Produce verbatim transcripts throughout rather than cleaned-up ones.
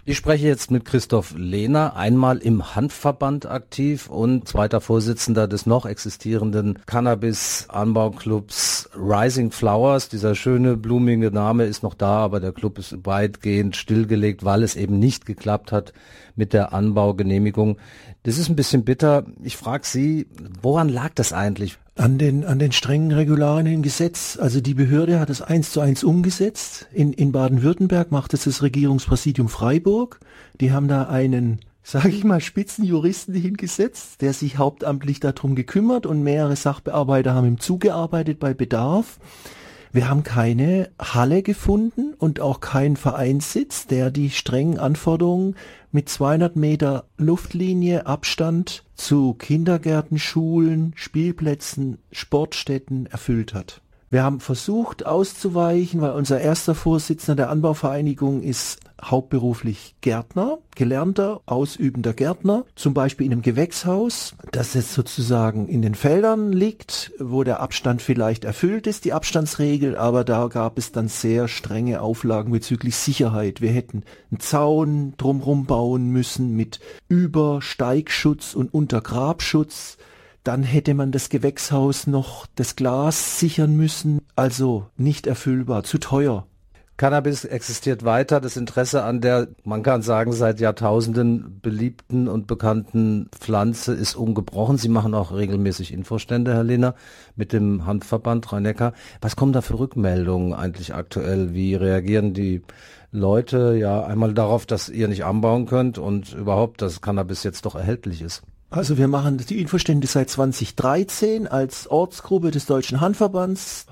Ich spreche jetzt mit Christoph Lehner, einmal im Hanfverband aktiv und zweiter Vorsitzender des noch existierenden Cannabis-Anbauclubs Rising Flowers. Dieser schöne, blumige Name ist noch da, aber der Club ist weitgehend stillgelegt, weil es eben nicht geklappt hat mit der Anbaugenehmigung. Das ist ein bisschen bitter. Ich frage Sie, woran lag das eigentlich? An den, an den strengen Regularien im Gesetz. Also die Behörde hat es eins zu eins umgesetzt. In, in Baden-Württemberg macht es das Regierungspräsidium Freiburg. Die haben da einen, sage ich mal, Spitzenjuristen hingesetzt, der sich hauptamtlich darum gekümmert, und mehrere Sachbearbeiter haben ihm zugearbeitet bei Bedarf. Wir haben keine Halle gefunden und auch keinen Vereinssitz, der die strengen Anforderungen mit zweihundert Meter Luftlinie Abstand zu Kindergärten, Schulen, Spielplätzen, Sportstätten erfüllt hat. Wir haben versucht auszuweichen, weil unser erster Vorsitzender der Anbauvereinigung ist hauptberuflich Gärtner, gelernter, ausübender Gärtner, zum Beispiel in einem Gewächshaus, das jetzt sozusagen in den Feldern liegt, wo der Abstand vielleicht erfüllt ist, die Abstandsregel, aber da gab es dann sehr strenge Auflagen bezüglich Sicherheit. Wir hätten einen Zaun drumherum bauen müssen mit Übersteigschutz und Untergrabschutz. Dann hätte man das Gewächshaus noch das Glas sichern müssen, also nicht erfüllbar, zu teuer. Cannabis existiert weiter. Das Interesse an der, man kann sagen, seit Jahrtausenden beliebten und bekannten Pflanze ist ungebrochen. Sie machen auch regelmäßig Infostände, Herr Lehner, mit dem Hanfverband Rhein-Neckar. Was kommen da für Rückmeldungen eigentlich aktuell? Wie reagieren die Leute ja einmal darauf, dass ihr nicht anbauen könnt und überhaupt, dass Cannabis jetzt doch erhältlich ist? Also wir machen die Infostände seit zweitausenddreizehn als Ortsgruppe des Deutschen Hanfverbands.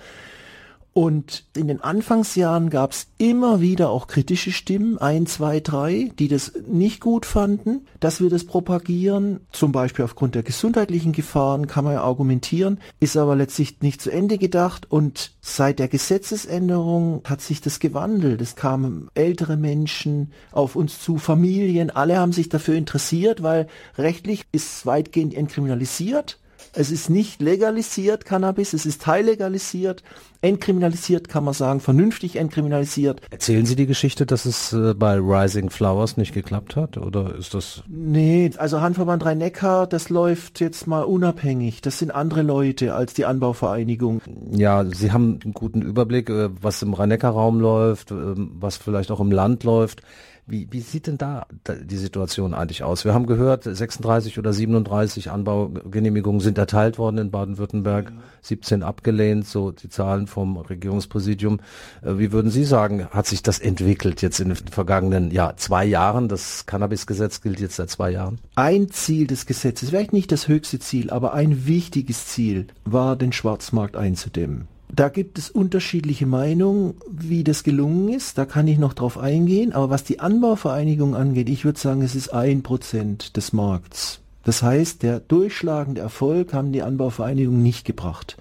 Und in den Anfangsjahren gab es immer wieder auch kritische Stimmen, ein, zwei, drei, die das nicht gut fanden, dass wir das propagieren. Zum Beispiel aufgrund der gesundheitlichen Gefahren kann man ja argumentieren, ist aber letztlich nicht zu Ende gedacht. Und seit der Gesetzesänderung hat sich das gewandelt. Es kamen ältere Menschen auf uns zu, Familien, alle haben sich dafür interessiert, weil rechtlich ist es weitgehend entkriminalisiert. Es ist nicht legalisiert, Cannabis, es ist teillegalisiert. Entkriminalisiert kann man sagen, vernünftig entkriminalisiert. Erzählen Sie die Geschichte, dass es äh, bei Rising Flowers nicht geklappt hat, oder ist das? Nee, also Hanfverband Rhein-Neckar, das läuft jetzt mal unabhängig. Das sind andere Leute als die Anbauvereinigung. Ja, Sie haben einen guten Überblick, äh, was im Rhein-Neckar-Raum läuft, äh, was vielleicht auch im Land läuft. Wie, wie sieht denn da die Situation eigentlich aus? Wir haben gehört, sechsunddreißig oder siebenunddreißig Anbaugenehmigungen sind erteilt worden in Baden-Württemberg, ja. siebzehn abgelehnt, so die Zahlen vom Regierungspräsidium. Wie würden Sie sagen, hat sich das entwickelt jetzt in den vergangenen ja, zwei Jahren? Das Cannabis-Gesetz gilt jetzt seit zwei Jahren. Ein Ziel des Gesetzes, vielleicht nicht das höchste Ziel, aber ein wichtiges Ziel war, den Schwarzmarkt einzudämmen. Da gibt es unterschiedliche Meinungen, wie das gelungen ist. Da kann ich noch drauf eingehen. Aber was die Anbauvereinigung angeht, ich würde sagen, es ist ein Prozent des Markts. Das heißt, der durchschlagende Erfolg haben die Anbauvereinigungen nicht gebracht.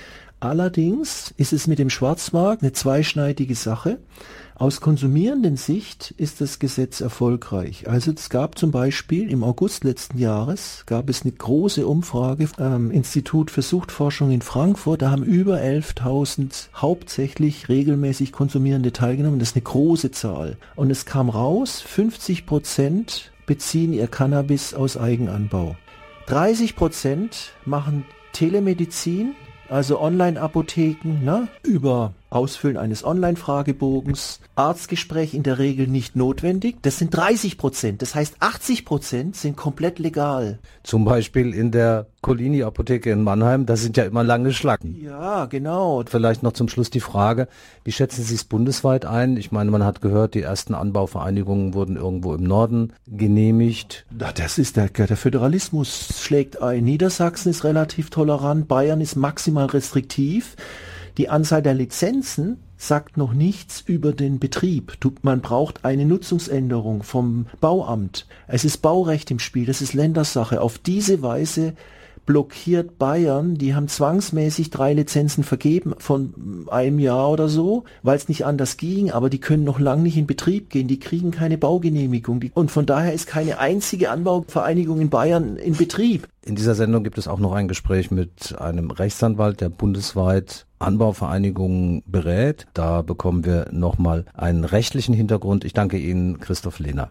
Allerdings ist es mit dem Schwarzmarkt eine zweischneidige Sache. Aus konsumierenden Sicht ist das Gesetz erfolgreich. Also es gab zum Beispiel im August letzten Jahres gab es eine große Umfrage am Institut für Suchtforschung in Frankfurt. Da haben über elftausend hauptsächlich regelmäßig Konsumierende teilgenommen. Das ist eine große Zahl. Und es kam raus, fünfzig Prozent beziehen ihr Cannabis aus Eigenanbau. dreißig Prozent machen Telemedizin, also Online-Apotheken, ne, über Ausfüllen eines Online-Fragebogens, Arztgespräch in der Regel nicht notwendig. Das sind dreißig Prozent. Das heißt, achtzig Prozent sind komplett legal. Zum Beispiel in der Collini-Apotheke in Mannheim, da sind ja immer lange Schlangen. Ja, genau. Vielleicht noch zum Schluss die Frage, wie schätzen Sie es bundesweit ein? Ich meine, man hat gehört, die ersten Anbauvereinigungen wurden irgendwo im Norden genehmigt. Na, das ist der, der Föderalismus schlägt ein. Niedersachsen ist relativ tolerant, Bayern ist maximal restriktiv. Die Anzahl der Lizenzen sagt noch nichts über den Betrieb. Man braucht eine Nutzungsänderung vom Bauamt. Es ist Baurecht im Spiel, das ist Ländersache. Auf diese Weise blockiert Bayern. Die haben zwangsmäßig drei Lizenzen vergeben von einem Jahr oder so, weil es nicht anders ging, aber die können noch lange nicht in Betrieb gehen. Die kriegen keine Baugenehmigung. Und von daher ist keine einzige Anbauvereinigung in Bayern in Betrieb. In dieser Sendung gibt es auch noch ein Gespräch mit einem Rechtsanwalt, der bundesweit Anbauvereinigungen berät. Da bekommen wir nochmal einen rechtlichen Hintergrund. Ich danke Ihnen, Christoph Lehner.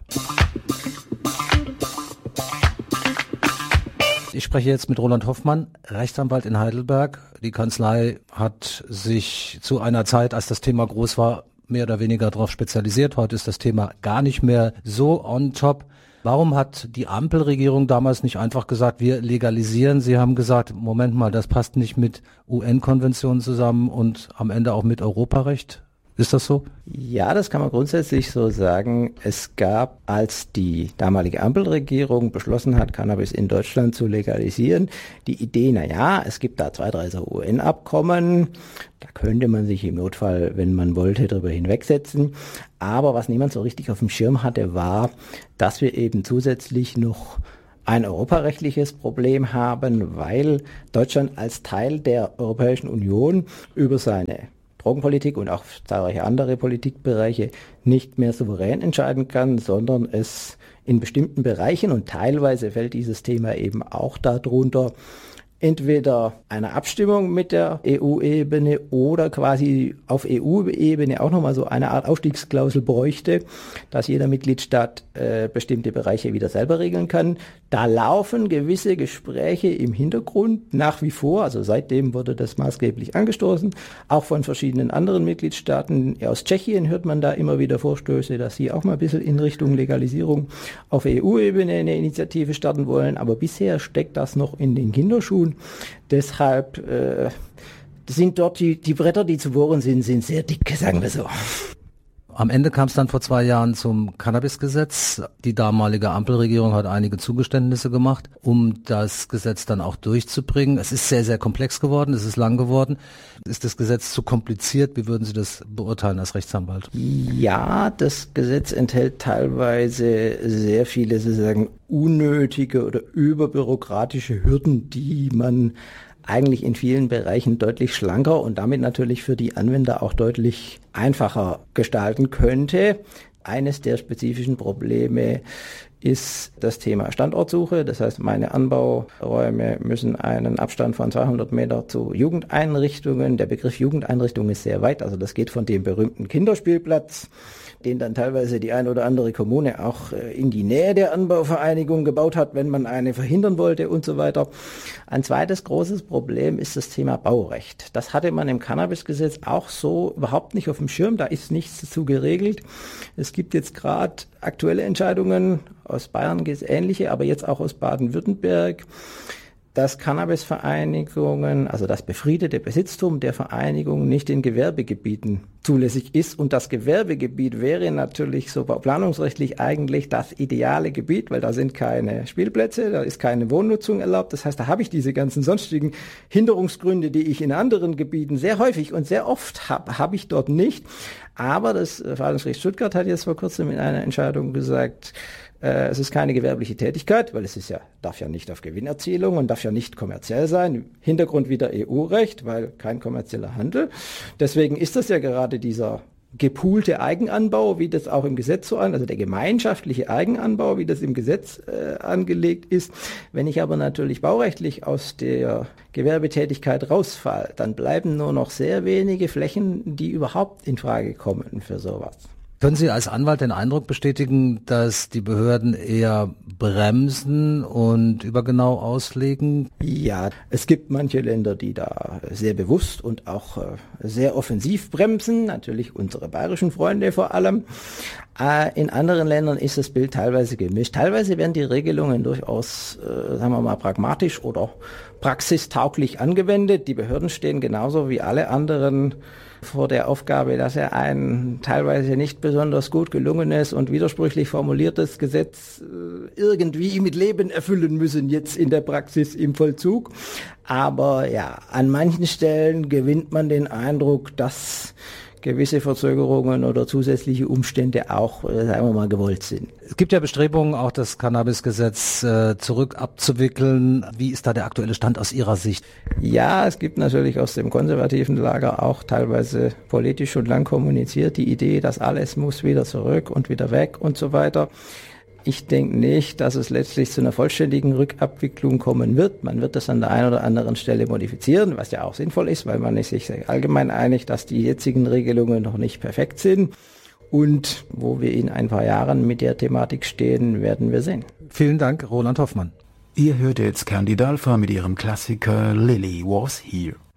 Ich spreche jetzt mit Roland Hoffmann, Rechtsanwalt in Heidelberg. Die Kanzlei hat sich zu einer Zeit, als das Thema groß war, mehr oder weniger darauf spezialisiert. Heute ist das Thema gar nicht mehr so on top. Warum hat die Ampelregierung damals nicht einfach gesagt, wir legalisieren? Sie haben gesagt, Moment mal, das passt nicht mit U N-Konventionen zusammen und am Ende auch mit Europarecht. Ist das so? Ja, das kann man grundsätzlich so sagen. Es gab, als die damalige Ampelregierung beschlossen hat, Cannabis in Deutschland zu legalisieren, die Idee, na ja, es gibt da zwei, drei so U N-Abkommen, da könnte man sich im Notfall, wenn man wollte, darüber hinwegsetzen. Aber was niemand so richtig auf dem Schirm hatte, war, dass wir eben zusätzlich noch ein europarechtliches Problem haben, weil Deutschland als Teil der Europäischen Union über seine Drogenpolitik und auch zahlreiche andere Politikbereiche nicht mehr souverän entscheiden kann, sondern es in bestimmten Bereichen, und teilweise fällt dieses Thema eben auch darunter, entweder eine Abstimmung mit der E U-Ebene oder quasi auf E U-Ebene auch nochmal so eine Art Ausstiegsklausel bräuchte, dass jeder Mitgliedstaat äh, bestimmte Bereiche wieder selber regeln kann. Da laufen gewisse Gespräche im Hintergrund nach wie vor, also seitdem wurde das maßgeblich angestoßen, auch von verschiedenen anderen Mitgliedstaaten. Aus Tschechien hört man da immer wieder Vorstöße, dass sie auch mal ein bisschen in Richtung Legalisierung auf E U-Ebene eine Initiative starten wollen, aber bisher steckt das noch in den Kinderschuhen. Deshalb äh, sind dort die, die Bretter, die zu bohren sind, sind sehr dick, sagen wir so. Am Ende kam es dann vor zwei Jahren zum Cannabisgesetz. Die damalige Ampelregierung hat einige Zugeständnisse gemacht, um das Gesetz dann auch durchzubringen. Es ist sehr, sehr komplex geworden, es ist lang geworden. Ist das Gesetz zu kompliziert? Wie würden Sie das beurteilen als Rechtsanwalt? Ja, das Gesetz enthält teilweise sehr viele sozusagen unnötige oder überbürokratische Hürden, die man eigentlich in vielen Bereichen deutlich schlanker und damit natürlich für die Anwender auch deutlich einfacher gestalten könnte. Eines der spezifischen Probleme ist das Thema Standortsuche. Das heißt, meine Anbauräume müssen einen Abstand von zweihundert Meter zu Jugendeinrichtungen. Der Begriff Jugendeinrichtung ist sehr weit. Also das geht von dem berühmten Kinderspielplatz, den dann teilweise die eine oder andere Kommune auch in die Nähe der Anbauvereinigung gebaut hat, wenn man eine verhindern wollte und so weiter. Ein zweites großes Problem ist das Thema Baurecht. Das hatte man im Cannabisgesetz auch so überhaupt nicht auf dem Schirm. Da ist nichts dazu geregelt. Es gibt jetzt gerade aktuelle Entscheidungen, aus Bayern gibt es ähnliche, aber jetzt auch aus Baden-Württemberg, dass Cannabisvereinigungen, also das befriedete Besitztum der Vereinigung nicht in Gewerbegebieten zulässig ist. Und das Gewerbegebiet wäre natürlich so planungsrechtlich eigentlich das ideale Gebiet, weil da sind keine Spielplätze, da ist keine Wohnnutzung erlaubt. Das heißt, da habe ich diese ganzen sonstigen Hinderungsgründe, die ich in anderen Gebieten sehr häufig und sehr oft habe, habe ich dort nicht. Aber das Verwaltungsgericht Stuttgart hat jetzt vor kurzem in einer Entscheidung gesagt, es ist keine gewerbliche Tätigkeit, weil es ist ja, darf ja nicht auf Gewinnerzielung und darf ja nicht kommerziell sein. Hintergrund wieder E U-Recht, weil kein kommerzieller Handel. Deswegen ist das ja gerade dieser gepoolte Eigenanbau, wie das auch im Gesetz so an, also der gemeinschaftliche Eigenanbau, wie das im Gesetz äh, angelegt ist. Wenn ich aber natürlich baurechtlich aus der Gewerbetätigkeit rausfall, dann bleiben nur noch sehr wenige Flächen, die überhaupt in Frage kommen für sowas. Können Sie als Anwalt den Eindruck bestätigen, dass die Behörden eher bremsen und übergenau auslegen? Ja, es gibt manche Länder, die da sehr bewusst und auch äh, sehr offensiv bremsen, natürlich unsere bayerischen Freunde vor allem. Äh, in anderen Ländern ist das Bild teilweise gemischt. Teilweise werden die Regelungen durchaus, äh, sagen wir mal, pragmatisch oder praxistauglich angewendet. Die Behörden stehen genauso wie alle anderen vor der Aufgabe, dass er ein teilweise nicht besonders gut gelungenes und widersprüchlich formuliertes Gesetz irgendwie mit Leben erfüllen müssen, jetzt in der Praxis im Vollzug. Aber ja, an manchen Stellen gewinnt man den Eindruck, dass gewisse Verzögerungen oder zusätzliche Umstände auch, sagen wir mal, gewollt sind. Es gibt ja Bestrebungen, auch das Cannabisgesetz äh, zurück abzuwickeln. Wie ist da der aktuelle Stand aus Ihrer Sicht? Ja, es gibt natürlich aus dem konservativen Lager auch teilweise politisch schon lang kommuniziert die Idee, dass alles muss wieder zurück und wieder weg und so weiter. Ich denke nicht, dass es letztlich zu einer vollständigen Rückabwicklung kommen wird. Man wird das an der einen oder anderen Stelle modifizieren, was ja auch sinnvoll ist, weil man ist sich allgemein einig, dass die jetzigen Regelungen noch nicht perfekt sind. Und wo wir in ein paar Jahren mit der Thematik stehen, werden wir sehen. Vielen Dank, Roland Hoffmann. Ihr hört jetzt Candy Dalfa mit ihrem Klassiker Lily Was Here.